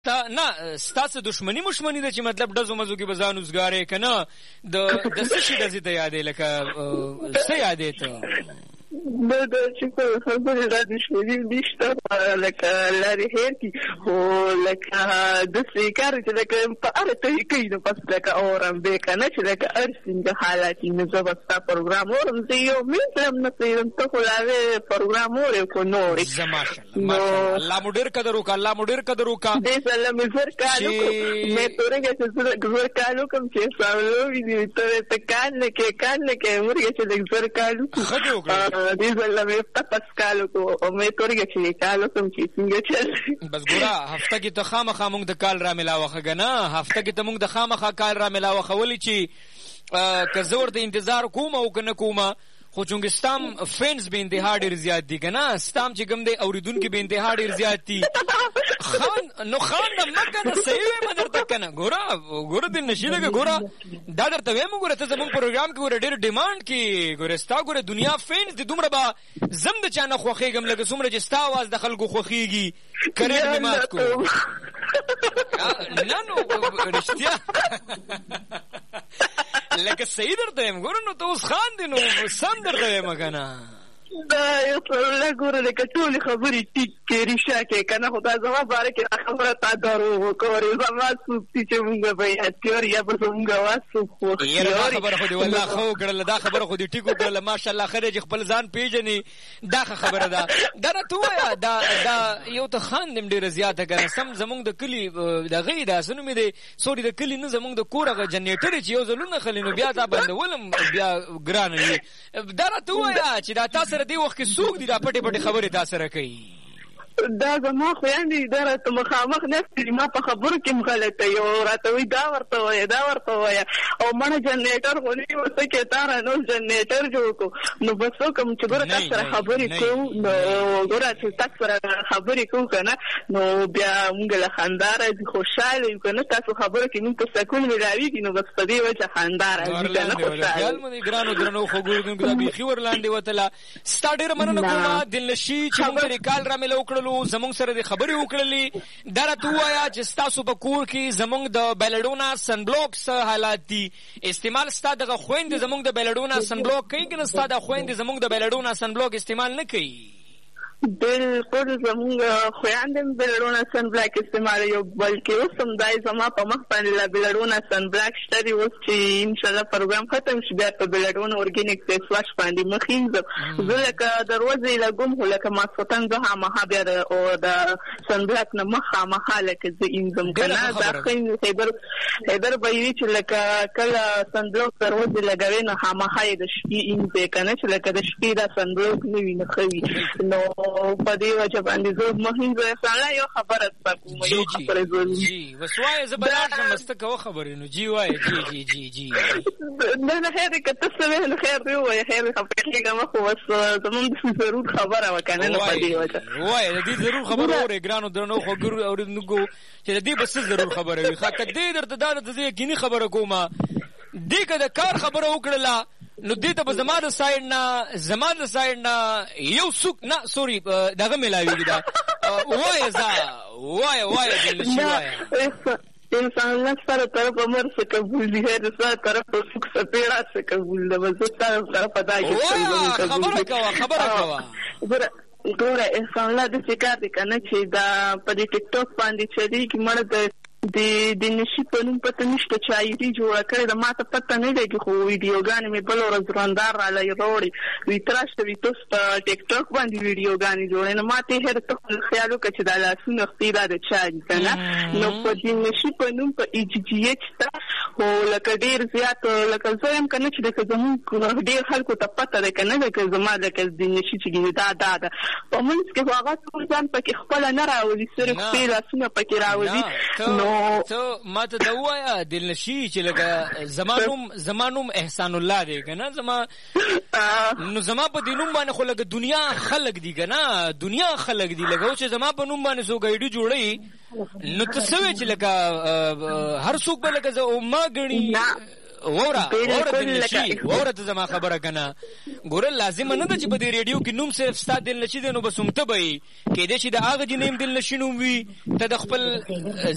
ستاسو دشمنی مشمنی ده چې مطلب ډزو مزو کې بزان وزګارې کنه د څه شي د ته یادې لکه څه یادې ته د چې په خبره را دښمنی نشته لکه لارې هیر کی خو لکه د سیکار چې لکه په اړه ته کوي نو پس لکه اورم به کنه چې لکه ارسنګ حالات نه زبستا پروګرام اورم زه یو مثلم نه پېم ته خو لاوي پروګرام اورم کو نور ماشاءالله الله مدیر قدر وکړه الله مدیر قدر وکړه دې سلام زر کالو مې تورګه چې زر کالو کوم چې سوالو وی ته کان نه کې ورګه چې زر کالو خدای وکړه دې زلمه په پاسکالو کو او مې تورګه چې کالو کوم چې څنګه چل بس ګورا هفته کې ته خامخا موږ د کال را ملاوخه غنه هفته کې ته موږ د خامخا کال را ملاوخه ولې چې که زور د انتظار کوم او کنه کومه خو چونګ ستام فینز به انتها ډیر زیات دي کنه ستام چې کوم دی اوریدونکو به انتها ډیر زیات دي خان د مکه نه صحیح مدر تک کنه ګورا د نشیدګه ګورا دا درته ویم ګورا ته زموږ پروګرام کې ور ډیر ډیماند کې ګورا ستا ګورا دنیا فینز دي دومره با زم د چانه خوخېګم لکه څومره چې ستا आवाज د خلکو خوخېږي کړي دې مات کو نه نو رښتیا لکه صحیح درته یم ګورو نو ته اوس خان دی نو سم درته یم کنه دا یو څه ګوره لکه ټول خبرې ټیک کې ریشه کې کنه خو دا زما باره کې خبره تا درو وکړې زما سوتي چې مونږ به یاد کړو یا به مونږ واسو خو دا خبره خو دی والله خو کړل دا خبره خو دی ټیکو کړل ماشاءالله خره خپل ځان پیژني دا خبره ده دا راته دا یو ته خان دم ډیر زیاته کنه سم زمونږ د کلی د غي دا سنو مې دی سوري د کلی نه زمونږ د کورغه جنریټر چې یو زلونه خلینو بیا دا بندولم بیا ګران دی دا راته چې دا تاسو دی وخت کې سوق دي دا پټي پټي خبره تاسو سره کوي دا زما خو یعنی دا راته مخامخ نفسي ما په خبرو کې مغلطه یو راته وي دا ورته وای او مړه جنریټر غونې وسه کې تار نو جنریټر جوړ کو نو بس کوم چې ګوره تاسو سره خبرې کوو نو ګوره چې تاسو سره خبرې کوو کنه نو بیا موږ له خنداره خوشاله یو کنه تاسو خبرو کې موږ ته سکون ملاوي نو بس په دې وجه خنداره دي کنه خوشاله مې ګرانو خو ګورګم دا بيخي ورلاندې وتله ستاډر مننه کومه دلشي چې موږ ریکال را ملو کړل زمونږ سره د خبرې وکړلې دا راته وایا چې تاسو په کور کې زمونږ د بیلډونا سن بلوکس حالات دي استعمال ستاسو د خويند زمونږ د بیلډونا سن بلوک کوي کنه ستاسو د خويند زمونږ د بیلډونا سن بلوک استعمال نه کوي بالکل زمونږ خویندم بلډونا سن بلک استعمال یو بلکې اوس هم دای زما په مخ باندې لا بلډونا سن بلک شته اوس چې ان شاء الله پروګرام ختم شي بیا په بلډونا اورګینیک فیس واش باندې مخینځم زه لکه دروازې لګوم خو لکه ماسوتن زه هغه بیا د سن بلک نه مخه لکه زه انځم کنه دا خین خیبر بایوي چې لکه کله سن بلک دروازې لګوي نو هغه د شپې انځه کنه چې لکه د شپې دا سن بلک نه ویني خوي نو په دې وجه باندې زه مهم زه سره یو خبره کوم یو خبره زه جی وسوای زبردار مستکو خبرې نو جی وای جی نه خیر کته څه نه خیر دی وای خیر خبرې کوم خو بس زموږ د ضرور خبره وکنه نه په دې وجه وای دې ضرور خبره اورې ګرانو درنو خو ګور اورېدونکو چې دې بس ضرور خبره وي خاطر دې درته دا د یقیني خبره کومه دې کده کار خبره وکړه نو دې ته زما د سایډ نه یو سوق نه سوري دغه ملاویږي دا وای دل شي وای انسان الله سره طرف امر څخه قبول دي هر سره طرف سوق سپیړه څخه قبول ده بس طرف پتا کې خبره کوا ګوره انسان الله د فکر دي کنه چې دا په ټیک ټاک باندې چې دی کی مړ د نشي په نوم پته نشته چې ایډي جوړه کړې ده ماته پته نه لګي خو ویډیوګانې مې بل ورځ ځوندار را لروړي وی تراشته وی تاسو په ټیک ټاک باندې ویډیوګانې جوړې نه ماته هر څه خیال وکړ چې دا لاسونه خطیرا ده چا کنه نو په دې نشي په نوم په ایچ تا هو لکه ډیر زیات لکه زم کنه چې د زمون ډیر خلکو ته پته ده کنه چې زما د دې نشي چې دا په موږ کې هغه ټول ځان پکې خپل نه راوځي صرف په لاسونه پکې راوځي ته ماته دا وایا دلنشي چې لکه زمانوم احسان الله دی کنه نو زما په دینوم باندې خو لکه دنیا خلق دی کنه دنیا خلق دی لکه چې زما په نوم باندې سو ګایډي جوړي نو ته سوي چې لکه هر څوک به لکه زه ما غني وره ته زما خبره کنه ګوره لازم نه ده چې په دې ریډیو کې نوم صرف ستاسو دل نشي دی نو بس هم ته به کې دې چې د هغه جنیم دل نشي نوم وي ته د خپل